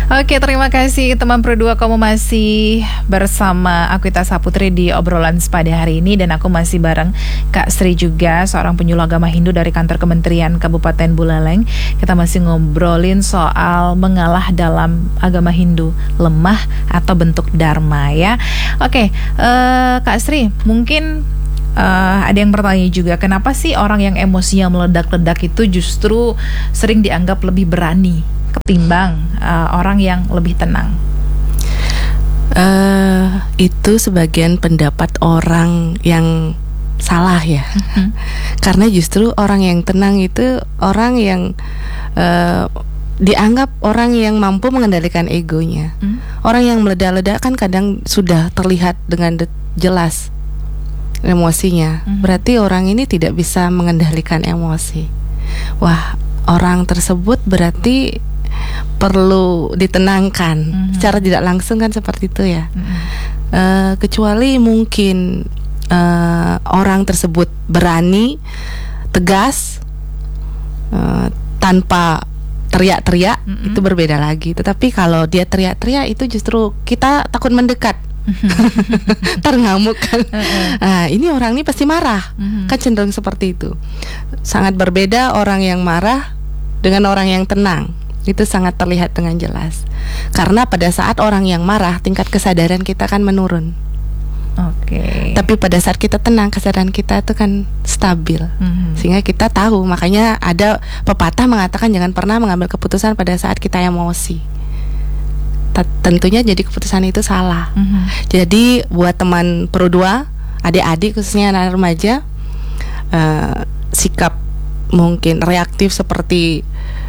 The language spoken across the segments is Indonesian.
Oke, terima kasih teman Pro 2, kamu masih bersama aku Ita Saputri di obrolan pada hari ini. Dan aku masih bareng Kak Sri juga, seorang penyuluh agama Hindu dari kantor Kementerian Kabupaten Buleleng. Kita masih ngobrolin soal mengalah dalam agama Hindu, lemah atau bentuk dharma ya. Oke, Kak Sri, mungkin ada yang bertanya juga, kenapa sih orang yang emosinya meledak-ledak itu justru sering dianggap lebih berani ketimbang orang yang lebih tenang? Itu sebagian pendapat orang yang salah ya. Karena justru orang yang tenang itu orang yang dianggap orang yang mampu mengendalikan egonya. Orang yang meledak-ledak kan kadang sudah terlihat dengan jelas emosinya. Berarti orang ini tidak bisa mengendalikan emosi. Wah, orang tersebut berarti perlu ditenangkan. Secara tidak langsung kan seperti itu ya. Kecuali mungkin orang tersebut berani, tegas, tanpa teriak-teriak, itu berbeda lagi. Tetapi kalau dia teriak-teriak itu justru kita takut mendekat. Ntar ngamuk kan. Nah, ini orang ini pasti marah. Kan cenderung seperti itu. Sangat berbeda orang yang marah dengan orang yang tenang. Itu sangat terlihat dengan jelas. Karena pada saat orang yang marah, tingkat kesadaran kita kan menurun. Tapi pada saat kita tenang, kesadaran kita itu kan stabil. Sehingga kita tahu. Makanya ada pepatah mengatakan jangan pernah mengambil keputusan pada saat kita emosi. Tentunya jadi keputusan itu salah. Jadi buat teman Pro 2, adik-adik khususnya anak remaja, sikap mungkin reaktif seperti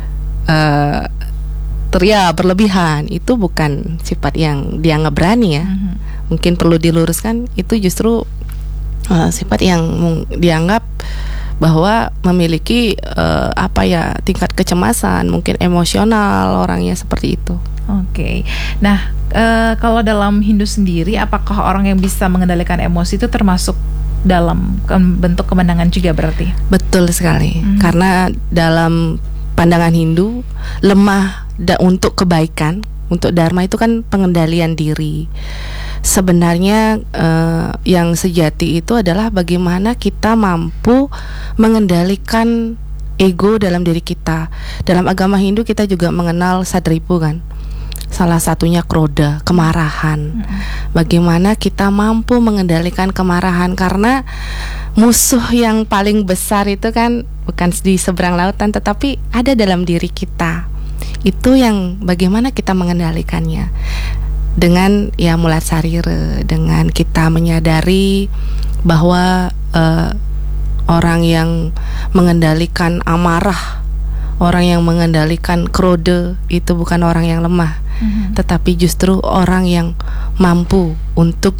teriak berlebihan itu bukan sifat yang dianggap berani ya. Mungkin perlu diluruskan, itu justru sifat yang dianggap bahwa memiliki tingkat kecemasan, mungkin emosional orangnya seperti itu. Nah, kalau dalam Hindu sendiri, apakah orang yang bisa mengendalikan emosi itu termasuk dalam bentuk kemenangan juga berarti? Betul sekali. Karena dalam pandangan Hindu, lemah untuk kebaikan, untuk dharma itu kan pengendalian diri. Sebenarnya yang sejati itu adalah bagaimana kita mampu mengendalikan ego dalam diri kita. Dalam agama Hindu kita juga mengenal sadripu kan. Salah satunya kroda, kemarahan. Bagaimana kita mampu mengendalikan kemarahan, karena musuh yang paling besar itu kan bukan di seberang lautan, tetapi ada dalam diri kita. Itu yang bagaimana kita mengendalikannya. Dengan ya mulat sarira, dengan kita menyadari bahwa orang yang mengendalikan amarah, orang yang mengendalikan kroda itu bukan orang yang lemah, tetapi justru orang yang mampu untuk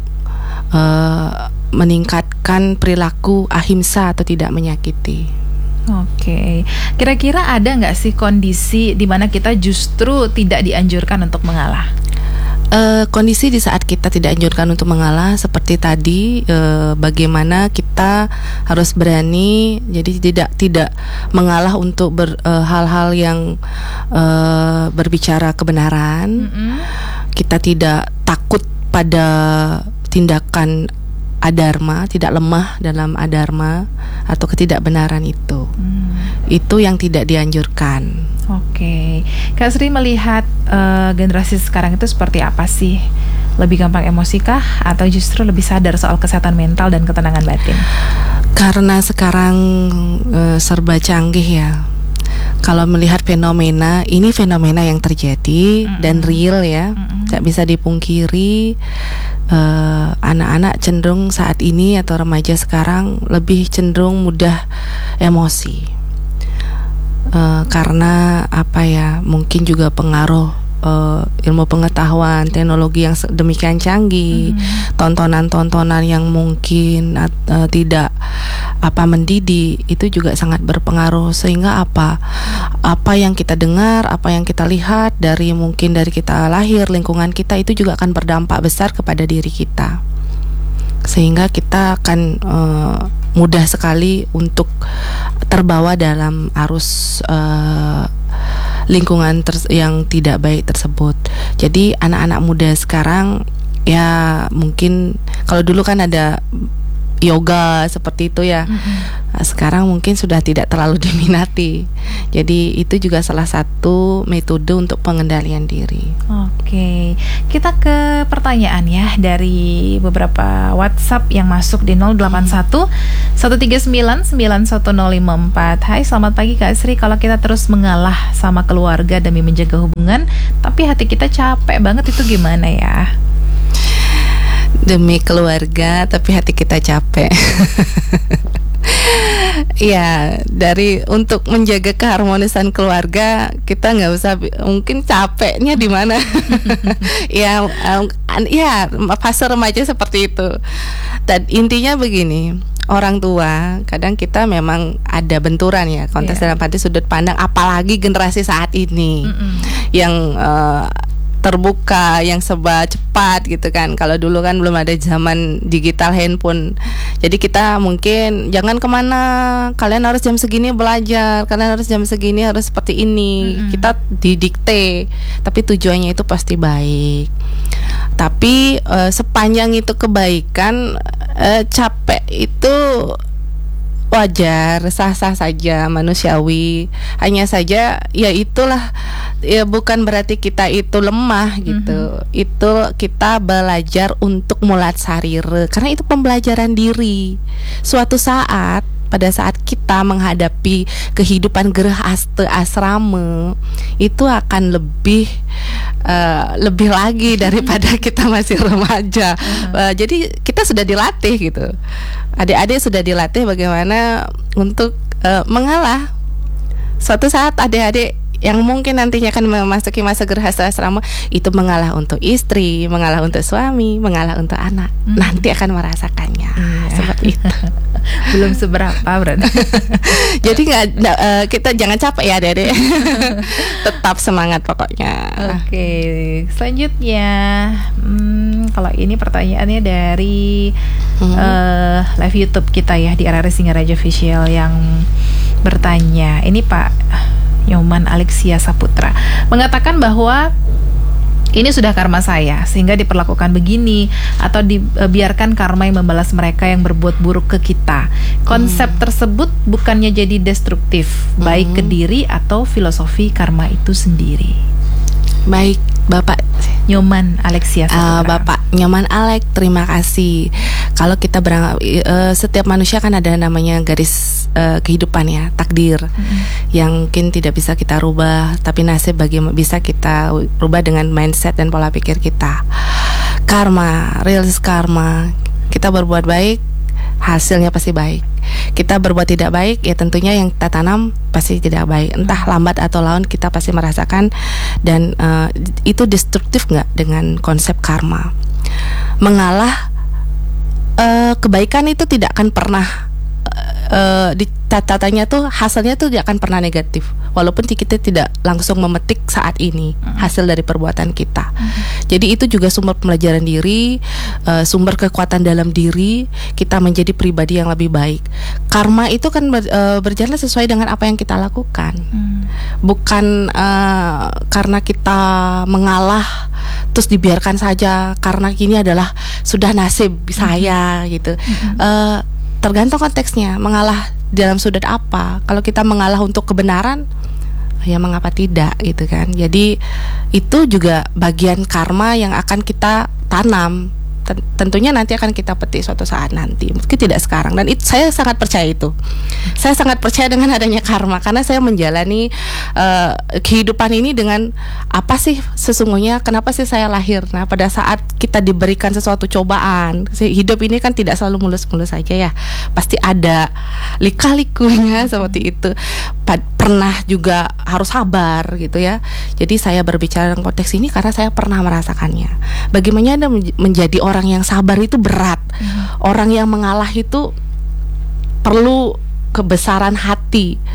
meningkatkan perilaku ahimsa atau tidak menyakiti. Kira-kira ada nggak sih kondisi di mana kita justru tidak dianjurkan untuk mengalah? Kondisi di saat kita tidak anjurkan untuk mengalah seperti tadi, bagaimana kita harus berani, jadi tidak mengalah untuk hal-hal yang berbicara kebenaran. Kita tidak takut pada tindakan adharma, tidak lemah dalam adharma atau ketidakbenaran itu. Itu yang tidak dianjurkan. Kak Sri melihat generasi sekarang itu seperti apa sih? Lebih gampang emosi kah atau justru lebih sadar soal kesehatan mental dan ketenangan batin? Karena sekarang serba canggih ya. Kalau melihat fenomena, ini fenomena yang terjadi dan real ya, tidak bisa dipungkiri. Anak-anak cenderung saat ini atau remaja sekarang lebih cenderung mudah emosi. Karena mungkin juga pengaruh ilmu pengetahuan, teknologi yang demikian canggih, tontonan-tontonan yang mungkin tidak mendidik, itu juga sangat berpengaruh. Sehingga apa yang kita dengar, apa yang kita lihat dari kita lahir, lingkungan kita itu juga akan berdampak besar kepada diri kita. Sehingga kita akan mudah sekali untuk terbawa dalam arus lingkungan yang tidak baik tersebut. Jadi anak-anak muda sekarang ya mungkin kalau dulu kan ada yoga seperti itu ya. Sekarang mungkin sudah tidak terlalu diminati. Jadi itu juga salah satu metode untuk pengendalian diri. Oke, kita ke pertanyaan ya dari beberapa WhatsApp yang masuk di 081 139 91054. Hai, selamat pagi Kak Sri. Kalau kita terus mengalah sama keluarga demi menjaga hubungan, tapi hati kita capek banget, itu gimana ya? Demi keluarga tapi hati kita capek. Ya, untuk menjaga keharmonisan keluarga kita nggak usah mungkin capeknya di mana. Ya, fase remaja seperti itu. Dan intinya begini, orang tua kadang kita memang ada benturan ya, kontes dalam arti sudut pandang, apalagi generasi saat ini yang terbuka, yang serba cepat gitu kan. Kalau dulu kan belum ada zaman digital handphone. Jadi kita mungkin jangan kemana, kalian harus jam segini belajar, kalian harus jam segini harus seperti ini. Kita didikte, tapi tujuannya itu pasti baik. Tapi sepanjang itu kebaikan, capek itu wajar, sah-sah saja, manusiawi. Hanya saja ya itulah, ya bukan berarti kita itu lemah gitu. Itu kita belajar untuk mulat sarire, karena itu pembelajaran diri. Suatu saat, pada saat kita menghadapi kehidupan gerah aste asrama, itu akan lebih lagi daripada kita masih remaja. Jadi kita sudah dilatih gitu. Adik-adik sudah dilatih bagaimana untuk mengalah. Suatu saat adik-adik yang mungkin nantinya akan memasuki masa gerhasa asrama itu mengalah untuk istri, mengalah untuk suami, mengalah untuk anak. Nanti akan merasakannya seperti itu. Belum seberapa berarti. Jadi kita jangan capek ya adik-adik. Tetap semangat pokoknya. Oke, selanjutnya kalau ini pertanyaannya dari live YouTube kita ya di RRI Singaraja Official yang bertanya. Ini Pak Nyoman Alexia Saputra mengatakan bahwa ini sudah karma saya sehingga diperlakukan begini, atau dibiarkan karma yang membalas mereka yang berbuat buruk ke kita. Konsep tersebut bukannya jadi destruktif, baik ke diri atau filosofi karma itu sendiri. Baik, Bapak Nyoman Alexia Saputra. Bapak Nyoman Alex, terima kasih. Kalau kita setiap manusia kan ada namanya garis kehidupan ya, takdir, yang mungkin tidak bisa kita rubah, tapi nasib bisa kita rubah dengan mindset dan pola pikir kita. Karma, real karma. Kita berbuat baik, hasilnya pasti baik. Kita berbuat tidak baik, ya tentunya yang kita tanam pasti tidak baik. Entah lambat atau laun kita pasti merasakan. Dan itu destruktif nggak dengan konsep karma? Mengalah, kebaikan itu tidak akan pernah ditatanya tuh hasilnya tuh tidak akan pernah negatif, walaupun kita tidak langsung memetik saat ini hasil dari perbuatan kita. Jadi itu juga sumber pembelajaran diri, sumber kekuatan dalam diri kita menjadi pribadi yang lebih baik. Karma itu kan berjalan sesuai dengan apa yang kita lakukan, bukan karena kita mengalah terus dibiarkan saja karena ini adalah sudah nasib saya gitu. Tergantung konteksnya, mengalah dalam sudut apa. Kalau kita mengalah untuk kebenaran, ya mengapa tidak gitu kan. Jadi itu juga bagian karma yang akan kita tanam. Tentunya nanti akan kita petik suatu saat nanti, mungkin tidak sekarang. Dan saya sangat percaya itu. Saya sangat percaya dengan adanya karma, karena saya menjalani kehidupan ini dengan apa sih sesungguhnya, kenapa sih saya lahir. Nah, pada saat kita diberikan sesuatu cobaan, hidup ini kan tidak selalu mulus-mulus saja ya, pasti ada lika-likunya seperti itu. Pernah juga harus sabar gitu ya. Jadi saya berbicara dalam konteks ini karena saya pernah merasakannya. Bagaimana Anda menjadi orang yang sabar itu berat. Orang yang mengalah itu perlu kebesaran hati,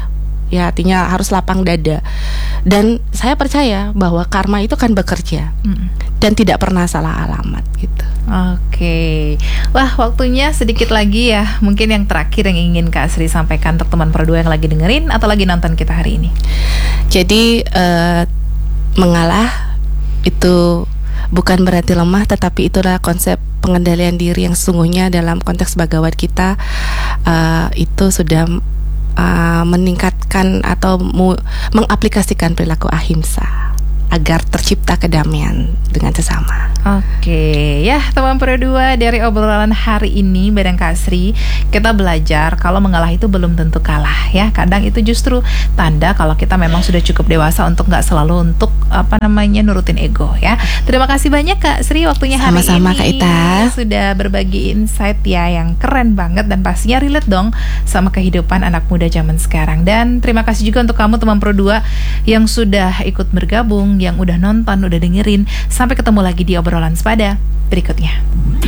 Ya, artinya harus lapang dada. Dan saya percaya bahwa karma itu kan bekerja dan tidak pernah salah alamat gitu. Oke. Wah, waktunya sedikit lagi ya. Mungkin yang terakhir yang ingin Kak Sri sampaikan untuk teman Pro 2 yang lagi dengerin atau lagi nonton kita hari ini. Jadi mengalah itu bukan berarti lemah, tetapi itulah konsep pengendalian diri yang sesungguhnya dalam konteks Bhagavad Gita. Itu sudah meningkatkan atau mengaplikasikan perilaku ahimsa agar tercipta kedamaian dengan sesama. Oke, ya teman Pro 2, dari obrolan hari ini bareng Kak Sri, kita belajar kalau mengalah itu belum tentu kalah ya. Kadang itu justru tanda kalau kita memang sudah cukup dewasa untuk nggak selalu untuk nurutin ego ya. Terima kasih banyak Kak Sri waktunya hari Sama-sama, ini. Kak Ita. Sudah berbagi insight ya yang keren banget dan pastinya relate dong sama kehidupan anak muda zaman sekarang. Dan terima kasih juga untuk kamu teman Pro 2 yang sudah ikut bergabung, yang udah nonton, udah dengerin. Sampai ketemu lagi di obrolan sepada berikutnya.